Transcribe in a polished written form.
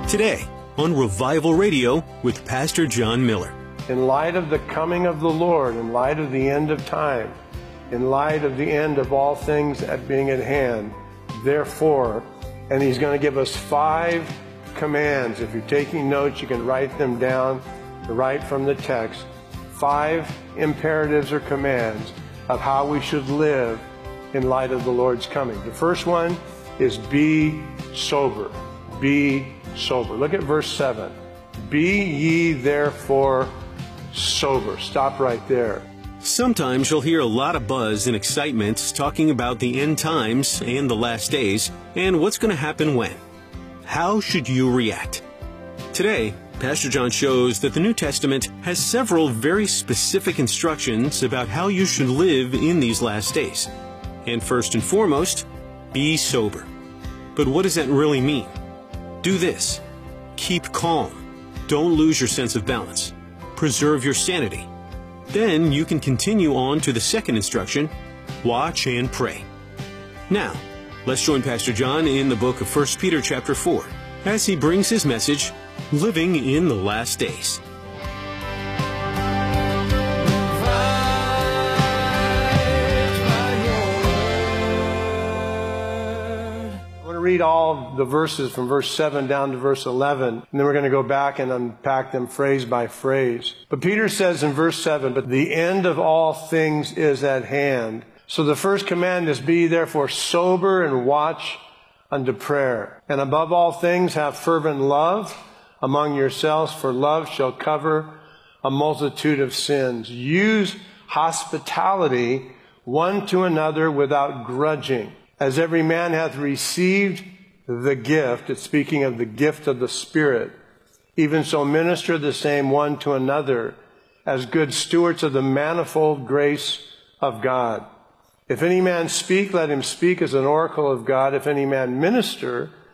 Today on Revival Radio with Pastor John Miller. In light of the coming of the Lord, in light of the end of time, in light of the end of all things being at hand, therefore, and he's going to give us 5 commands. If you're taking notes, you can write them down, right from the text. 5 imperatives or commands of how we should live in light of the Lord's coming. The first one is be sober. Be sober. Look at verse 7. Be ye therefore sober. Stop right there. Sometimes you'll hear a lot of buzz and excitement talking about the end times and the last days and what's going to happen when. How should you react? Today, Pastor John shows that the New Testament has several very specific instructions about how you should live in these last days. And first and foremost, be sober. But what does that really mean? Do this. Keep calm. Don't lose your sense of balance. Preserve your sanity. Then you can continue on to the second instruction, watch and pray. Now, let's join Pastor John in the book of 1 Peter chapter 4 as he brings his message, Living in the Last Days. Read all the verses from verse 7 down to verse 11, and then we're going to go back and unpack them phrase by phrase. But Peter says in verse 7, but the end of all things is at hand. So the first command is be therefore sober and watch unto prayer. And above all things have fervent love among yourselves, for love shall cover a multitude of sins. Use hospitality one to another without grudging. As every man hath received the gift, it's speaking of the gift of the Spirit, even so minister the same one to another as good stewards of the manifold grace of God. If any man speak, let him speak as an oracle of God. If any man minister,